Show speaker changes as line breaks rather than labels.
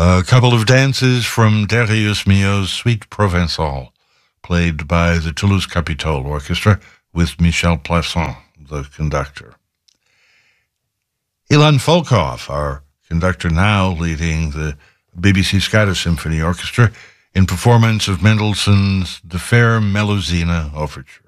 A couple of dances from Darius Milhaud's Suite Provençale, played by the Toulouse Capitole Orchestra with Michel Plasson, the conductor. Ilan Volkov, our conductor now, leading the BBC Scottish Symphony Orchestra in performance of Mendelssohn's The Fair Melusina Overture.